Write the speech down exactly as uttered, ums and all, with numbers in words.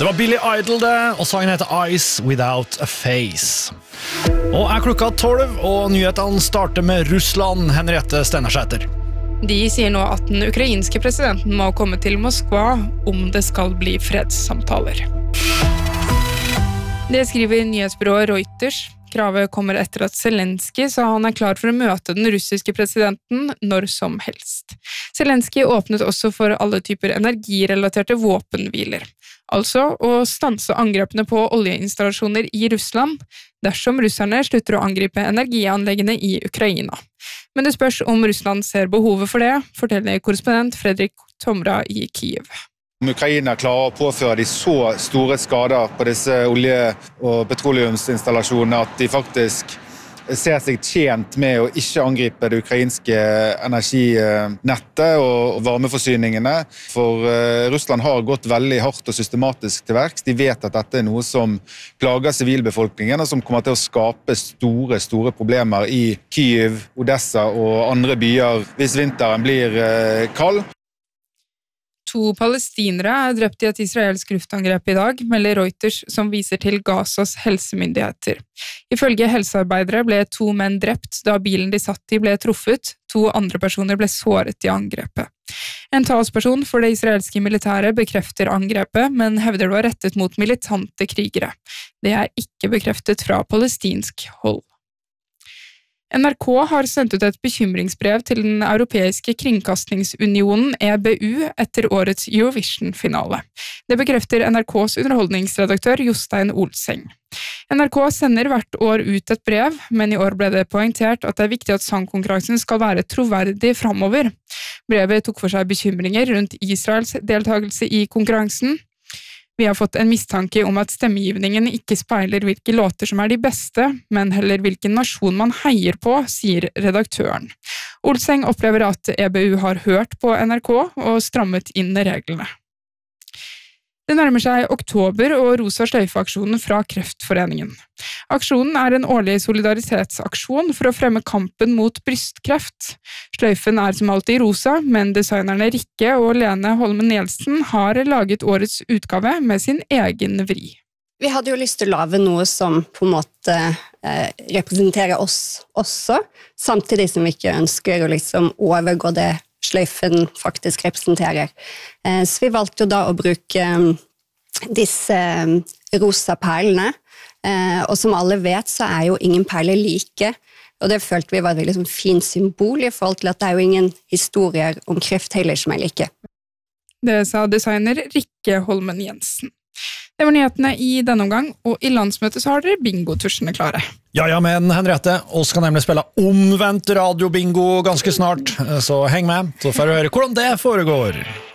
Det var Billy Idol det, og sangen heter Eyes Without a Face. Og er klokka tolv, og nyhetene starter med Russland, Henriette Stenersæter. De sier nå at den ukrainske presidenten må komme til Moskva om det skal bli fredssamtaler. Det skriver nyhetsbyrået Reuters. Kravet kommer etter at Zelensky sa han er klar for å møte den russiske presidenten når som helst. Zelensky åpnet også for alle typer energirelaterte våpenhviler, altså å stanse angrepene på oljeinstallasjoner i Russland dersom russerne slutter å angripe energianleggene i Ukraina. Men det spørs om Russland ser behovet for det, forteller korrespondent Fredrik Tomra i Kiev. Om Ukraina klarer å påføre de så store skader på disse olje- og petroleumsinstallasjonene at de faktisk ser seg tjent med å ikke angripe det ukrainske energinettet og varmeforsyningene. For Russland har gått veldig hardt og systematisk til verks. De vet at dette er noe som plager sivilbefolkningen og som kommer til å skape store, store problemer i Kyiv, Odessa og andre byer hvis vinteren blir kald. To palestinere er drept i et israelsk luftangrep i dag, melder Reuters, som viser til Gazas helsemyndigheter. Ifølge helsearbeidere ble to menn drept da bilen de satt i ble truffet, to andre personer ble såret i angrepet. En talsperson for det israelske militæret bekrefter angrepet, men hevder det var rettet mot militante krigere. Det er ikke bekreftet fra palestinsk hold. N R K har sendt ut et bekymringsbrev til den europeiske kringkastingsunionen E B U etter årets Eurovision-finale. Det bekrefter N R K's underholdningsredaktør Jostein Olseng. N R K sender hvert år ut et brev, men i år ble det poengtert at det er viktig at sangkonkurransen skal være troverdig fremover. Brevet tok for seg bekymringer rundt Israels deltagelse i konkurransen. Vi har fått en mistanke om at stemmegivningen ikke speiler hvilke låter som er de beste, men heller hvilken nasjon man heier på, sier redaktøren. Olseng opplever at E B U har hørt på N R K og strammet inn reglene. Det nærmer seg oktober og rosa sløyfe-aksjonen fra Kreftforeningen. Aksjonen er en årlig solidaritetsaksjon for å fremme kampen mot brystkreft. Sløyfen er som alltid rosa, men designerne Rikke og Lene Holmen Nielsen har laget årets utgave med sin egen vri. Vi hadde jo lyst til å lage noe som på en måte eh, representerer oss også, samtidig som vi ikke ønsker å liksom overgå det sløyfen faktisk representerer. Så vi valgte jo da å bruke disse rosa perlene, og som alle vet så er jo ingen perler like, og det følte vi var et veldig sånn fint symbol i forhold til at det er jo ingen historier om kreft heller som er like. Det sa designer Rikke Holmen Jensen. Det var nyhetene i denne omgang, og i landsmøtet så har dere bingo-tursene klare. Ja, ja, men Henriette, oss skal nemlig spille omvendt radiobingo ganske snart, så heng med, så får du høre hvordan det foregår.